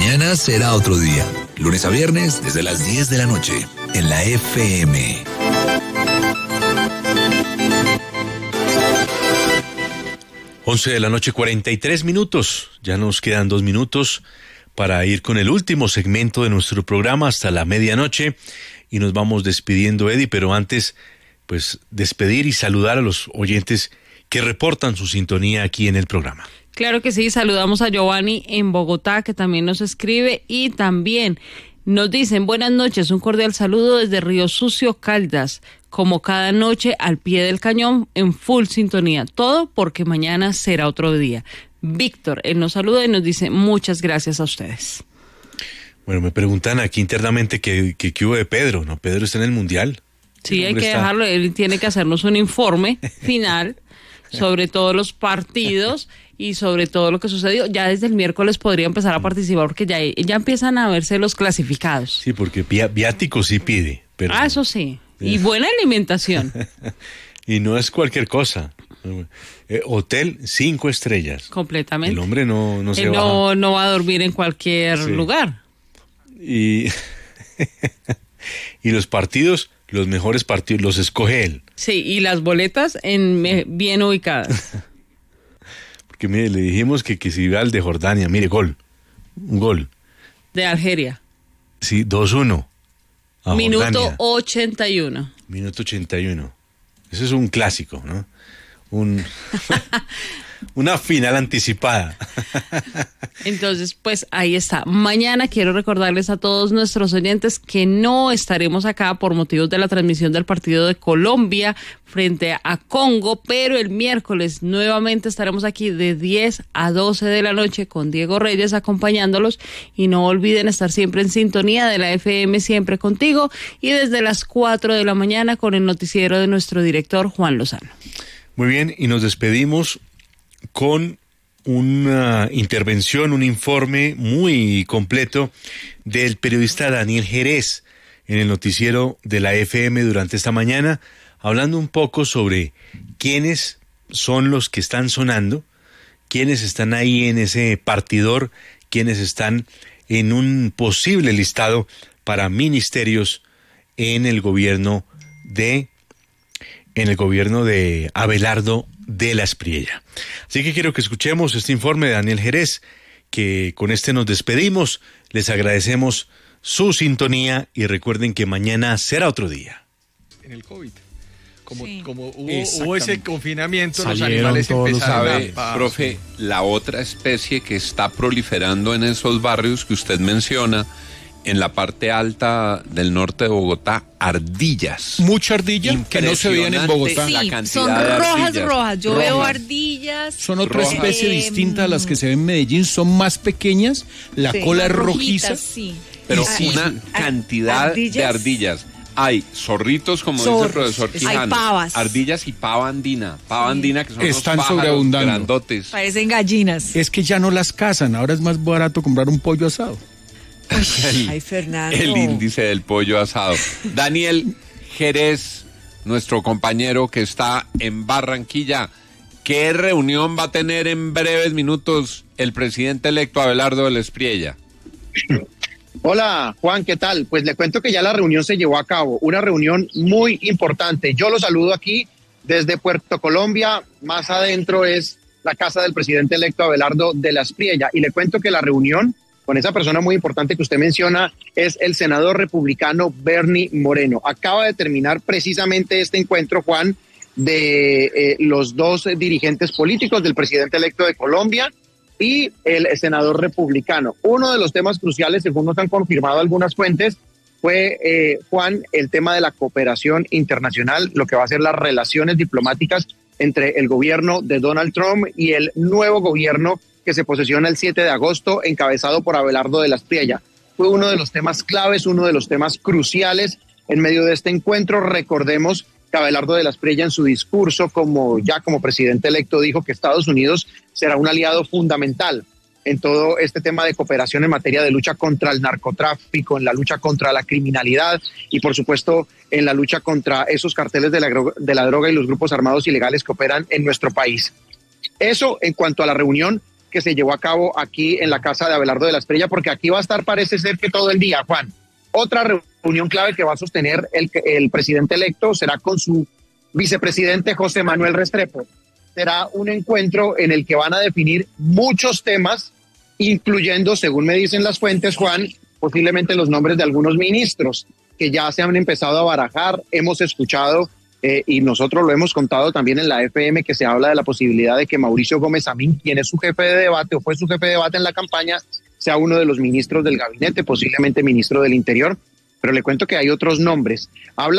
Mañana será otro día. Lunes a viernes desde las 10 de la noche en la FM. Once de la noche, 43 minutos. Ya nos quedan 2 minutos para ir con el último segmento de nuestro programa hasta la medianoche. Y nos vamos despidiendo, Eddie, pero antes, pues, despedir y saludar a los oyentes que reportan su sintonía aquí en el programa. Claro que sí, saludamos a Giovanni en Bogotá, que también nos escribe, y también nos dicen: buenas noches, un cordial saludo desde Río Sucio, Caldas, como cada noche al pie del cañón, en full sintonía, todo porque mañana será otro día. Víctor, él nos saluda y nos dice muchas gracias a ustedes. Bueno, me preguntan aquí internamente qué hubo de Pedro, ¿no? Pedro está en el Mundial. Sí, hay que dejarlo, él tiene que hacernos un informe final sobre todos los partidos y sobre todo lo que sucedió. Ya desde el miércoles podría empezar a participar porque ya empiezan a verse los clasificados. Sí, porque viático sí pide. Pero... eso sí, y buena alimentación. Y no es cualquier cosa. Hotel 5 estrellas. Completamente. El hombre no se va. No va a dormir en cualquier lugar. Y los partidos, los mejores partidos, los escoge él. Sí, y las boletas bien ubicadas. Porque mire, le dijimos que si va al de Jordania, mire, un gol. De Algeria. Sí, 2-1. Minuto Jordania. 81. Minuto 81. Eso es un clásico, ¿no? Una final anticipada. Entonces, pues ahí está. Mañana quiero recordarles a todos nuestros oyentes que no estaremos acá por motivos de la transmisión del partido de Colombia frente a Congo, pero el miércoles nuevamente estaremos aquí de 10 a 12 de la noche con Diego Reyes acompañándolos, y no olviden estar siempre en sintonía de la FM Siempre Contigo, y desde las 4 de la mañana con el noticiero de nuestro director Juan Lozano. Muy bien, y nos despedimos con una intervención, un informe muy completo del periodista Daniel Jerez en el noticiero de la FM durante esta mañana, hablando un poco sobre quiénes son los que están sonando, quiénes están ahí en ese partidor, quiénes están en un posible listado para ministerios en el gobierno de Abelardo de la Espriella. Así que quiero que escuchemos este informe de Daniel Jerez, que con este nos despedimos. Les agradecemos su sintonía y recuerden que mañana será otro día. En el COVID, como hubo ese confinamiento, salieron los animales empezaron a... Profe, la otra especie que está proliferando en esos barrios que usted menciona, en la parte alta del norte de Bogotá, ardillas. Mucha ardilla que no se veían en Bogotá. Sí, la cantidad son de ardillas. rojas. Yo veo ardillas. Son otra especie distinta a las que se ven en Medellín. Son más pequeñas, la cola es rojiza. Sí. Pero una cantidad de ardillas. Hay zorritos, como dice el profesor Quijano. Hay pavas. Ardillas y pava andina. Pava andina, que son Están los pájaros sobreabundando. grandotes. Parecen gallinas. Es que ya no las cazan. Ahora es más barato comprar un pollo asado. Ay, Fernando. El índice del pollo asado. Daniel Jerez, nuestro compañero que está en Barranquilla, ¿qué reunión va a tener en breves minutos el presidente electo Abelardo de la Espriella? Hola, Juan, ¿qué tal? Pues le cuento que ya la reunión se llevó a cabo, una reunión muy importante. Yo lo saludo aquí desde Puerto Colombia, más adentro es la casa del presidente electo Abelardo de la Espriella, y le cuento que la reunión con esa persona muy importante que usted menciona es el senador republicano Bernie Moreno. Acaba de terminar precisamente este encuentro, Juan, de los dos dirigentes políticos, del presidente electo de Colombia y el senador republicano. Uno de los temas cruciales, según nos han confirmado algunas fuentes, fue, Juan, el tema de la cooperación internacional, lo que va a ser las relaciones diplomáticas entre el gobierno de Donald Trump y el nuevo gobierno que se posesiona el 7 de agosto, encabezado por Abelardo de la Espriella. Fue uno de los temas claves, uno de los temas cruciales en medio de este encuentro. Recordemos que Abelardo de la Espriella en su discurso como presidente electo dijo que Estados Unidos será un aliado fundamental en todo este tema de cooperación en materia de lucha contra el narcotráfico, en la lucha contra la criminalidad y por supuesto en la lucha contra esos carteles de la droga y los grupos armados ilegales que operan en nuestro país. Eso en cuanto a la reunión que se llevó a cabo aquí en la casa de Abelardo de la Espriella, porque aquí va a estar, parece ser que todo el día, Juan. Otra reunión clave que va a sostener el presidente electo será con su vicepresidente José Manuel Restrepo. Será un encuentro en el que van a definir muchos temas, incluyendo, según me dicen las fuentes, Juan, posiblemente los nombres de algunos ministros que ya se han empezado a barajar. Hemos escuchado y nosotros lo hemos contado también en la FM, que se habla de la posibilidad de que Mauricio Gómez Amín, quien es su jefe de debate o fue su jefe de debate en la campaña, sea uno de los ministros del gabinete, posiblemente ministro del Interior, pero le cuento que hay otros nombres. Habla